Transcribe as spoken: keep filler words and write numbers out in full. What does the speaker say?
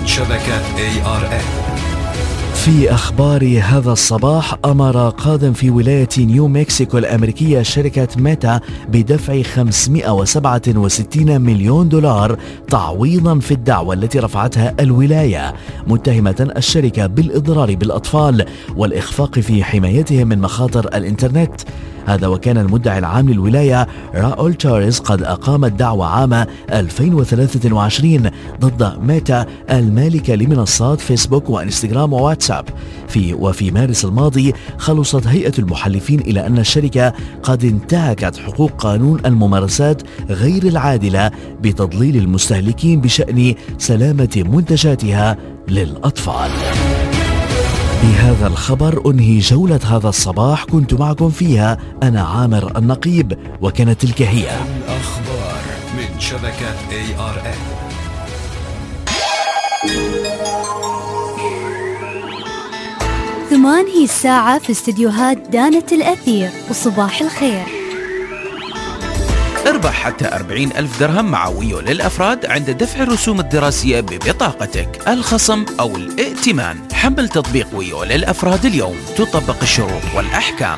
من شبكة إيه آر إن. في أخبار هذا الصباح، أمر قاض في ولاية نيو مكسيكو الأمريكية شركة ميتا بدفع خمسمائة وسبعة وستين مليون دولار تعويضا في الدعوى التي رفعتها الولاية، متهمة الشركة بالإضرار بالأطفال والإخفاق في حمايتهم من مخاطر الإنترنت. هذا وكان المدعي العام للولاية راؤول توريس قد أقام الدعوى عام ألفين وثلاثة وعشرين ضد ميتا المالكة لمنصات فيسبوك وإنستغرام وواتساب. في وفي مارس الماضي خلصت هيئة المحلفين إلى أن الشركة قد انتهكت حقوق قانون الممارسات غير العادلة بتضليل المستهلكين بشأن سلامة منتجاتها للأطفال. بهذا الخبر أنهي جولة هذا الصباح، كنت معكم فيها أنا عامر النقيب، وكانت تلك هي الأخبار من شبكة إيه آر إن. ثمان هي الساعة في استديوهات دانة الأثير، وصباح الخير. اربح حتى أربعين ألف درهم مع ويو للأفراد عند دفع الرسوم الدراسية ببطاقتك، الخصم أو الائتمان. حمل تطبيق ويو للأفراد اليوم، تطبق الشروط والأحكام.